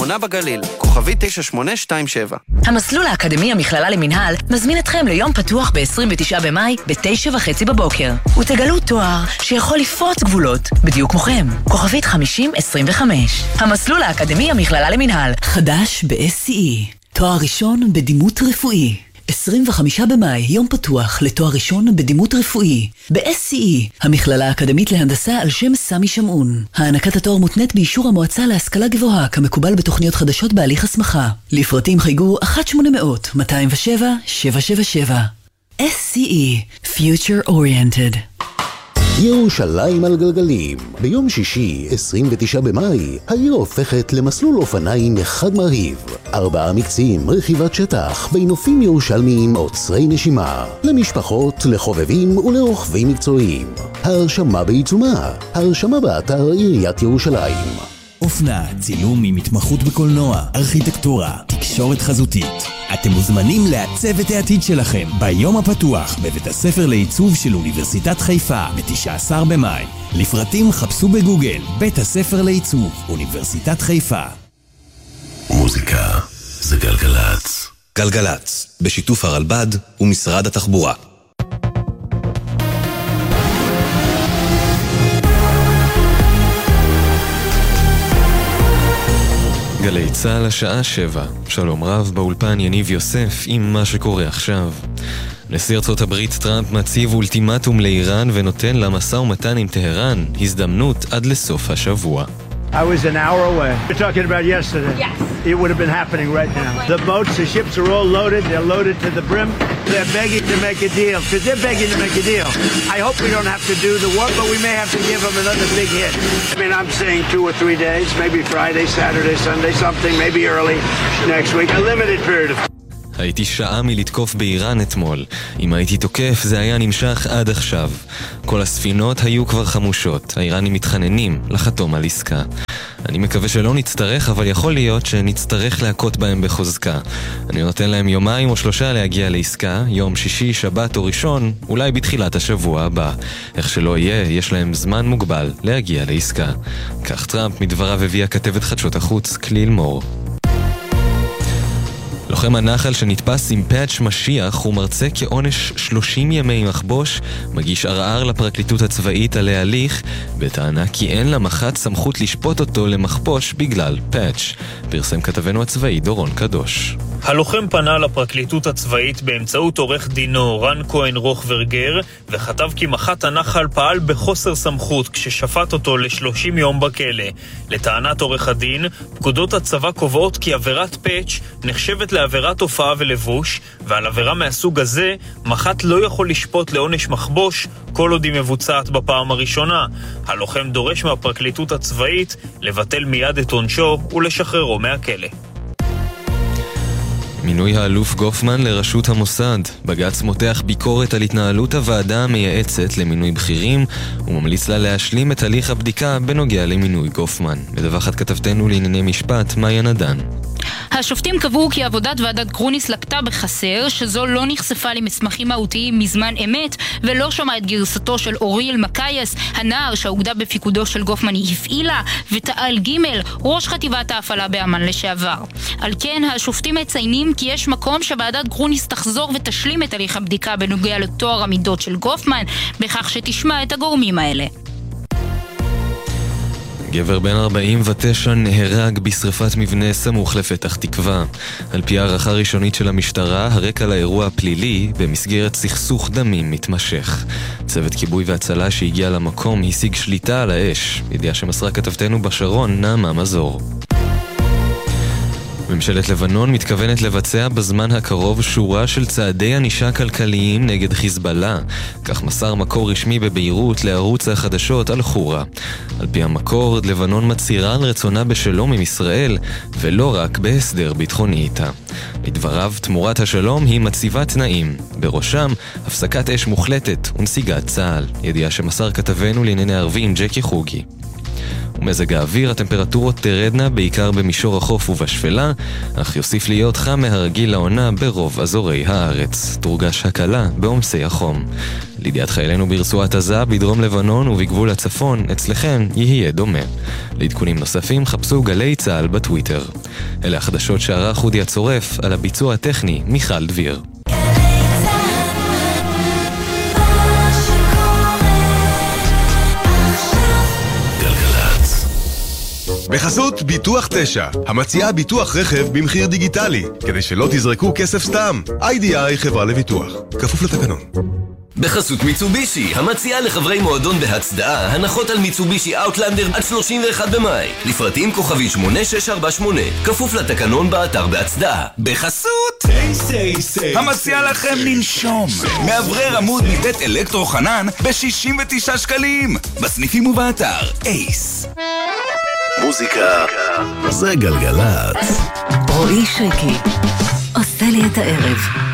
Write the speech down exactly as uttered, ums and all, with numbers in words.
עונה בגליל, כוכבי תשע שמונה שתיים שבע. המסלול האקדמי המכללה למנהל מזמין אתכם ליום פתוח ב-עשרים ותשעה במאי ב-תשע וחצי בבוקר. ותגלו תואר שיכול לפרוץ גבולות, בדיוק כמוכם. כוכבית חמישים עשרים וחמש. המסלול האקדמי המכללה למנהל. חדש ב-אס סי אי. תואר ראשון בדימות רפואי. עשרים וחמישה במאי, יום פתוח לתואר ראשון בדימות רפואי. ב-אס סי אי, המכללה האקדמית להנדסה על שם סמי שמעון. הענקת התואר מותנית באישור המועצה להשכלה גבוהה, כמקובל בתוכניות חדשות בהליך הסמכה. לפרטים חייגו אחת שמונה אפס אפס מאתיים ושבע שבע שבע שבע. אס סי אי, Future Oriented. ירושלים על גלגלים. ביום שישי, עשרים ותשעה במאי, העיר הופכת למסלול אופניים אחד מרהיב. ארבעה מקצים, רכיבת שטח, בנופים ירושלמיים עוצרי נשימה. למשפחות, לחובבים ולרוכבים מקצועיים. ההרשמה בעיצומה. ההרשמה באתר עיריית ירושלים. אופנה, צילום עם התמחות בקולנוע, ארכיטקטורה, תקשורת חזותית. אתם מוזמנים לעצב את העתיד שלכם ביום הפתוח בבית הספר לעיצוב של אוניברסיטת חיפה ב-תשעה עשר במאי. לפרטים חפשו בגוגל בית הספר לעיצוב אוניברסיטת חיפה. מוזיקה זה גלגלץ. גלגלץ, בשיתוף הרלב"ד ומשרד התחבורה. גלי צהל השעה שבע. שלום רב, באולפן יניב יוסף עם מה שקורה עכשיו. נשיא ארצות הברית טראמפ מציב אולטימטום לאיראן ונותן לה משא ומתן עם טהרן הזדמנות עד לסוף השבוע. I was an hour away. We're talking about yesterday. Yes. It would have been happening right now. The boats, the ships are all loaded. They're loaded to the brim. They're begging to make a deal because they're begging to make a deal. I hope we don't have to do the work, but we may have to give them another big hit. I mean, I'm saying two or three days, maybe Friday, Saturday, Sunday, something, maybe early next week. A limited period of הייתי שעה מלתקוף באיראן אתמול. אם הייתי תוקף, זה היה נמשך עד עכשיו. כל הספינות היו כבר חמושות. האיראנים מתחננים לחתום על עסקה. אני מקווה שלא נצטרך, אבל יכול להיות שנצטרך להכות בהם בחוזקה. אני נותן להם יומיים או שלושה להגיע לעסקה, יום שישי, שבת או ראשון, אולי בתחילת השבוע הבא. איך שלא יהיה, יש להם זמן מוגבל להגיע לעסקה. כך טראמפ מדבריו הביא הכתבת חדשות החוץ כליל מור. לוחם הנחל שנתפס עם פאץ' משיח הוא מרצה כעונש שלושים ימי מחבוש, מגיש ערער לפרקליטות הצבאית על ההליך, בטענה כי אין למח"ט סמכות לשפוט אותו למחבוש בגלל פאץ'. פרסם כתבנו הצבאי דורון קדוש. הלוחם פנה לפרקליטות הצבאית באמצעות עורך דינו רן כהן רוחברגר וכתב כי מח"ט הנחל פעל בחוסר סמכות כששפט אותו ל-שלושים יום בכלא. לטענת עורך הדין, פקודות הצבא קובעות כי עבירת פאץ' נחשבת לעבירת הופעה ולבוש, ועל עבירה מהסוג הזה מח"ט לא יכול לשפוט לעונש מחבוש כל עוד היא מבוצעת בפעם הראשונה. הלוחם דורש מהפרקליטות הצבאית לבטל מיד את עונשו ולשחררו מהכלא. מינוי האלוף גופמן לראשות המוסד. בג"ץ מותח ביקורת על התנהלות הוועדה המייעצת למינוי בכירים וממליץ לה להשלים את הליך הבדיקה בנוגע למינוי גופמן. מדווחת כתבתנו לענייני משפט מאיה נדן. השופטים קבעו כי עבודת ועדת גרוניס לקטה בחסר, שזו לא נחשפה למסמכים מהותיים מזמן אמת, ולא שמעה את גרסתו של אוריאל מקייס, הנער שהאוגדה בפיקודו של גופמן הפעילה, ותעל ג' ראש חטיבת ההפעלה באמן לשעבר. על כן, השופטים מציינים כי יש מקום שוועדת גרוניס תחזור ותשלים את הליך הבדיקה בנוגע לתואר המידות של גופמן, בכך שתשמע את הגורמים האלה. גבר בן ארבעים ותשע נהרג בשריפת מבנה סמוך לפתח תקווה. על פי הערכה ראשונית של המשטרה, הרקע לאירוע פלילי במסגרת סכסוך דמים מתמשך. צוות כיבוי והצלה שהגיע למקום השיג שליטה על האש, ידיעה שמסרה כתבתנו בשרון נעמה מזור. ממשלת לבנון מתכוונת לבצע בזמן הקרוב שורה של צעדי ענישה כלכליים נגד חיזבאללה, כך מסר מקור רשמי בביירות לערוץ החדשות על חורה. על פי המקור, לבנון מצהירה על רצונה בשלום עם ישראל, ולא רק בהסדר ביטחוני איתה. לדבריו, תמורת השלום היא מציבה תנאים, בראשם הפסקת אש מוחלטת ונסיגת צה"ל, ידיעה שמסר כתבנו לענייני ערבים ג'קי חוגי. ומזג האוויר, הטמפרטורות תרדנה בעיקר במישור החוף ובשפלה, אך יוסיף להיות חם מהרגיל לעונה ברוב אזורי הארץ. תורגש הקלה בעומסי החום. לידיעת חיילינו ברצועת עזה, בדרום לבנון ובגבול הצפון, אצלכם יהיה דומה. לעדכונים נוספים חפשו גלי צהל בטוויטר. אלה החדשות שערך אודי הצורף, על הביצוע הטכני מיכל דביר. בחסות ביטוח תשע, המציעה ביטוח רכב במחיר דיגיטלי, כדי שלא תזרקו כסף סתם. איי די איי חברה לביטוח, כפוף לתקנון. בחסות מיצובישי, המציעה לחברי מועדון בהצדעה הנחות על מיצובישי אאוטלנדר עד שלושים ואחד במאי. לפרטים כוכבי שמונה שש ארבע שמונה, כפוף לתקנון באתר בהצדעה. בחסות אייס אייס אייס, המציעה לכם לנשום מאוורר עמוד מבית אלקטרו חנן ב-שישים ותשעה שקלים, בסניפים ובאתר אייס. מוזיקה זה גלגלצ. רועי שריקי עושה לי את הערב.